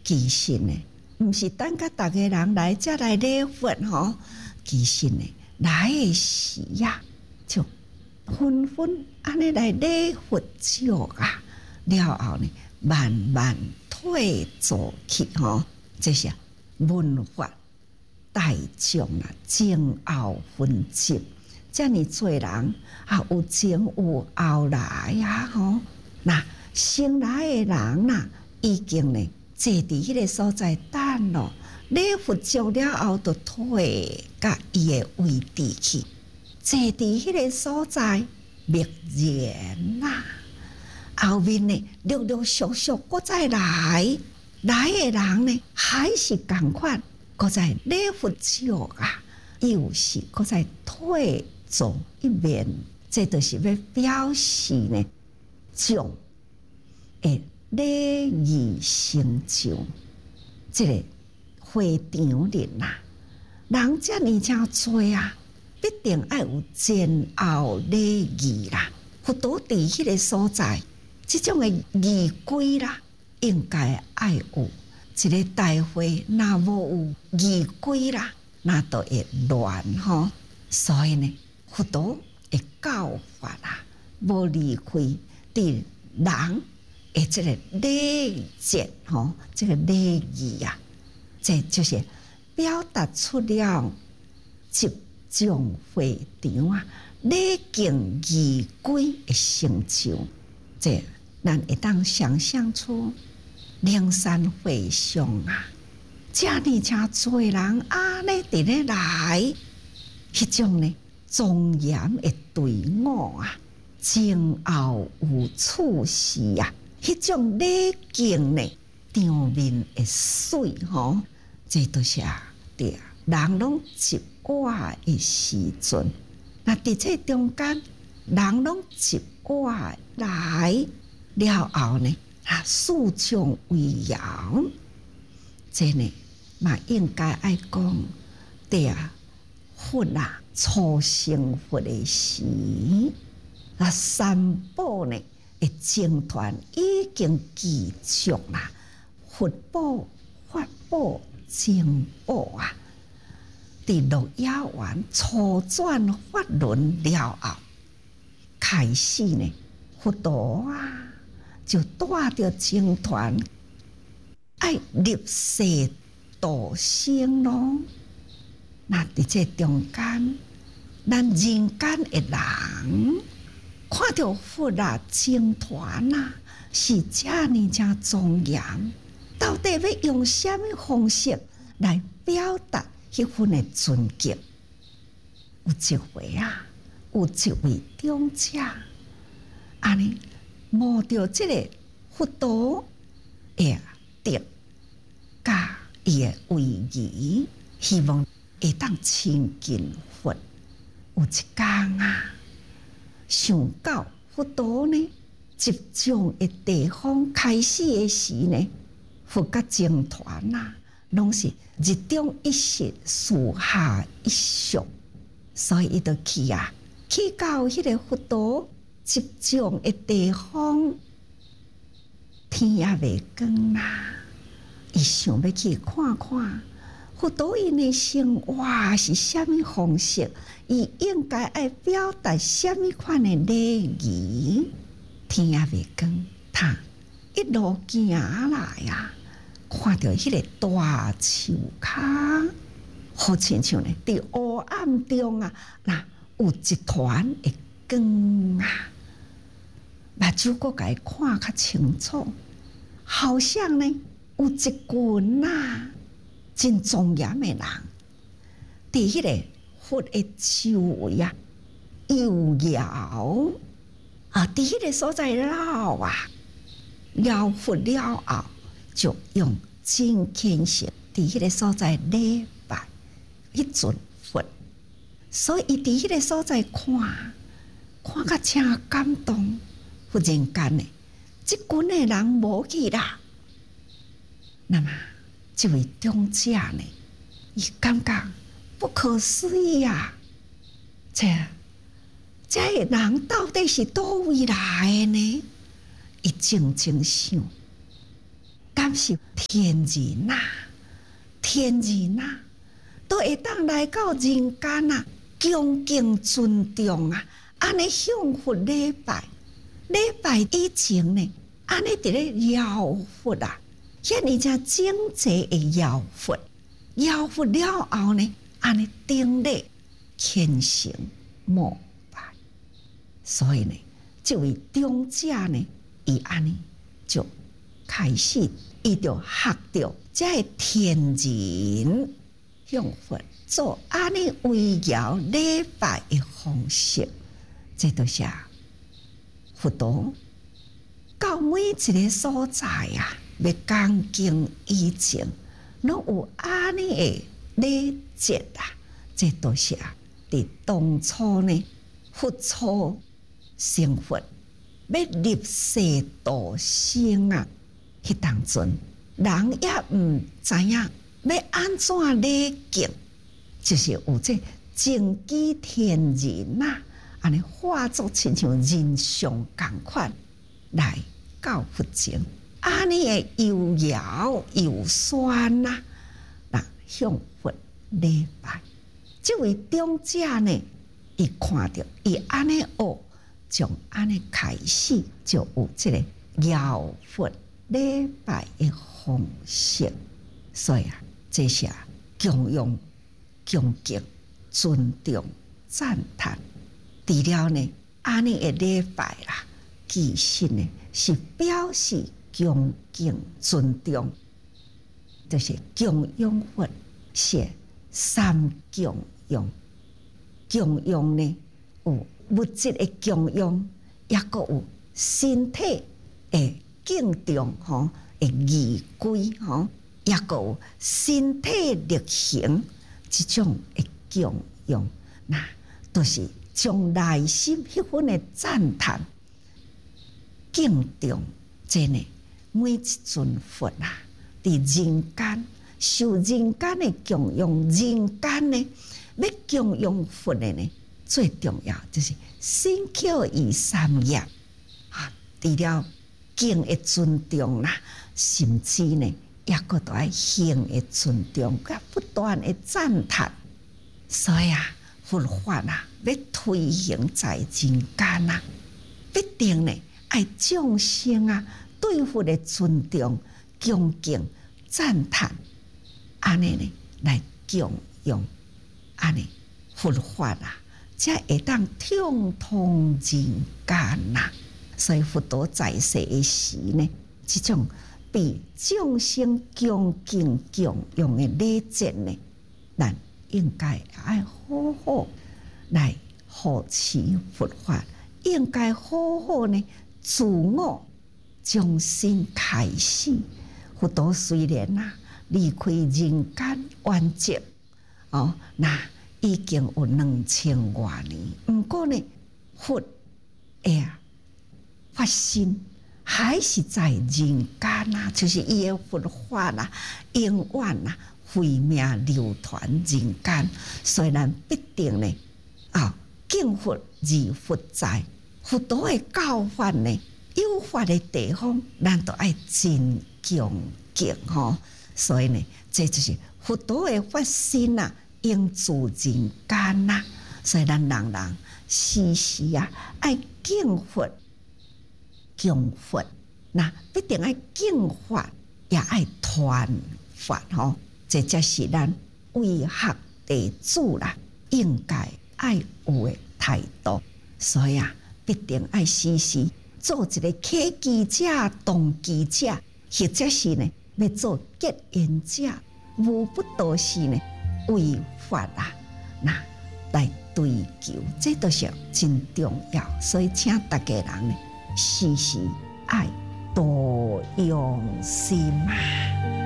其实呢，毋是等甲逐个人来才来礼佛吼，其实呢，来的时呀，就纷纷安尼来礼佛祝啊，了后呢，慢慢退走去吼，这是文化大众啊，前后分集，遮尔多人啊，有前有后来啊吼，那先来的人呐，已经呢坐伫迄个所在等咯，礼佛祝了后，就退甲伊的位置去，坐伫迄个所在默然呐。后面呢，陆陆续续搁再来的人呢，还是共款，搁再礼佛祝啊，又是搁再退走一面，这就是要表示呢，将诶礼仪成就。这个会场里呐，人遮尔真多啊，必定要有前后礼仪啦。佛陀伫迄个所在，即种的仪规啦，应该要有。一个大会若无有仪规啦，那都会乱吼。所以呢，佛陀的教法啦，无离开伫人的这个礼节吼，这个礼仪啊，这就是表达出了集中会场啊，礼敬仪规的成就。这咱会当想象出灵山会上啊，遮尔真多人安尼伫咧来，迄种呢庄严的队伍啊，前后有次序啊，迄种礼敬呢，场面会水吼，这都是对啊，人拢一碗的时阵，那伫这中间，人拢一碗来了后呢，啊，肃重威扬，这呢嘛应该爱讲，对啊，佛啊，初成佛的时，那三宝呢的僧团已经具足啦，佛宝、法宝、僧宝啊，伫鹿野苑初转法轮了后，开始呢，佛陀啊，就带着僧团爱入世度生咯。那伫这中间，咱人间的人看到佛啊、僧团啊，是遮尔真庄严，到底要用什么方式来表达迄份的尊敬？有一回啊，有一位长者，安尼摸到这个佛陀的德甲伊的威仪，希望会当亲近佛。有一天啊，想到佛陀呢集中的地方开始的时呢，佛甲僧团啊，拢是日中一时，树下一宿，所以伊就去啊，去到迄个佛陀集中的地方，天也未光啦，伊想要去看看佛陀因的生活是什么方式，伊应该爱表达什么款的礼仪。天也未光，他一路行来啊，看到迄个大树骹，好亲像呢，伫黑暗中啊，那有一团的光啊，目睭阁甲伊看较清楚，好像呢有一群啊真庄严的人，伫迄个佛的周围啊游摇啊，伫迄个所在了啊，了佛了后，就用真虔诚伫迄个所在礼拜迄尊佛，所以伊伫迄个所在看甲真感动。忽然间呢，即群的人无去啦，那么这位长者呢，伊感觉不可思议啊！这个人到底是叨位来的呢？伊静静想，敢但是天人啊，天人啊，都会当来到人间啊，恭敬尊重啊，安尼向佛礼拜。礼拜以前呢，安尼伫咧摇佛啊，遐尼才整齐的摇佛，摇佛了后呢，安尼顶礼虔诚膜拜。所以呢，这位长者呢，伊安尼就开始，伊就学着这天人向佛做安尼围绕礼拜的方式，这都是佛陀到每一个所在啊，要恭敬以前，拢有安尼的礼节啊，这都是伫当初呢，佛初成佛要入世度生啊，迄当阵人也毋知影要安怎礼敬，就是有这正机天人啊，安尼化作亲像人上共款来到佛前，安尼的悠摇悠酸啊，来向佛礼拜。这位长者呢，伊看到伊安尼学，从安尼开始就有这个摇佛礼拜的方式，所以这是供养、恭敬、尊重、赞叹。除了呢，安尼的礼拜啦，其实呢是表示恭敬、尊重，就是供养佛是三供养。供养呢有物质的供养，也阁有身体的敬重吼，的仪规吼，也阁有身体力行这种的供养，那都是将内心迄份的赞叹、敬重，这呢每一尊佛啊，伫人间受人间的供养，人间呢要供养佛的呢，最重要就是身口意三业啊。除了敬的尊重啦，甚至呢也阁都爱行的尊重，甲不断的赞叹。所以佛法要推行在人间必定呢爱众生对佛的尊重、恭敬、赞叹，安尼呢来供养，安尼佛法才会当畅通人间所以佛陀在世的时呢，这种被众生恭敬供养的礼节呢，咱应该爱好好来护持佛法，应该好好呢自我从心开始。佛陀虽然离开人间圆寂那已经有2000多年，不过呢，佛发心还是在人间就是伊的佛法永远慧命流传人间。虽然必定呢敬佛而佛在，佛陀的教法呢，有法的地方，咱都爱真恭敬所以呢，这就是佛陀的发心应住人间所以咱人人时时爱敬佛、敬佛，那必定爱敬法，也爱传法这才是咱为学弟子应该爱有的态度。所以必定爱时时做一个启基者、动机者，或者是呢要做结缘者，无不都是呢为法那来追求，这都是真重要。所以请大家人呢时时爱多用心